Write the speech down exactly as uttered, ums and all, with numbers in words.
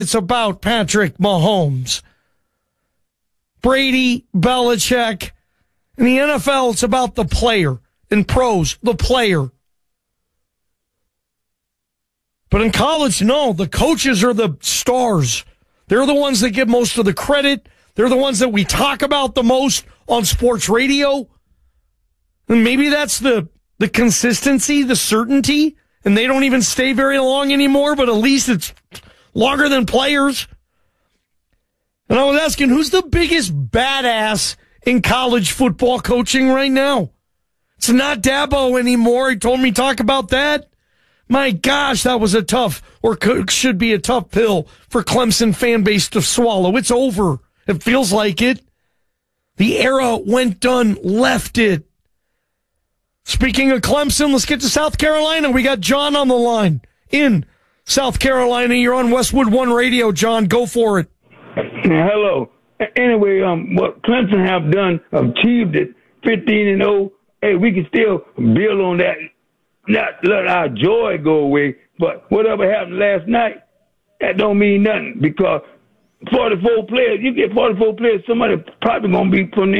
It's about Patrick Mahomes. Brady, Belichick. In the N F L, it's about the player. In pros, the player. But in college, no, the coaches are the stars. They're the ones that get most of the credit. They're the ones that we talk about the most on sports radio. And maybe that's the, the consistency, the certainty, and they don't even stay very long anymore, but at least it's longer than players. And I was asking, who's the biggest badass in college football coaching right now? It's not Dabo anymore. He told me talk about that. My gosh, that was a tough, or should be a tough pill for Clemson fan base to swallow. It's over. It feels like it. The era went done, left it. Speaking of Clemson, let's get to South Carolina. We got John on the line in South Carolina. You're on Westwood One Radio, John. Go for it. Hello. Anyway, um, what Clemson have done, achieved it, fifteen and oh. Hey, we can still build on that. Not let our joy go away, but whatever happened last night, that don't mean nothing because forty-four players, you get forty-four players, somebody probably going to be putting in